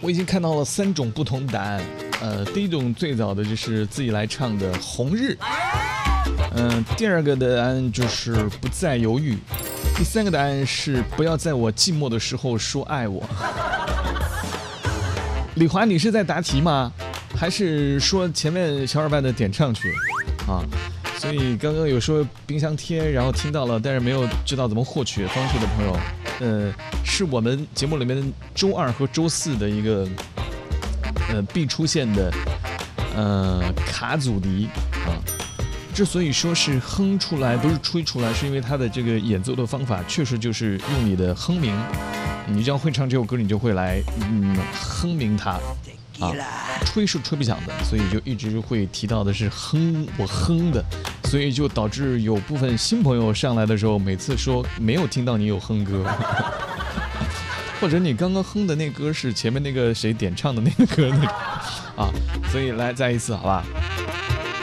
我已经看到了3种不同答案。第一种最早的就是自己来唱的《红日》，第二个的答案就是不再犹豫，第3个答案是不要在我寂寞的时候说爱我。李华，你是在答题吗？还是说前面小伙伴的点唱曲啊？所以刚刚有说冰箱贴，然后听到了，但是没有知道怎么获取方式的朋友，是我们节目里面周2和周4的一个必出现的卡祖笛啊。之所以说是哼出来，不是吹出来，是因为它的这个演奏的方法确实就是用你的哼鸣，你只要会唱这首歌，你就会来哼鸣它啊。吹是吹不响的，所以就一直会提到的是哼，我哼的，所以就导致有部分新朋友上来的时候，每次说没有听到你有哼歌，或者你刚刚哼的那歌是前面那个谁点唱的那个歌那个啊，所以来再一次好吧。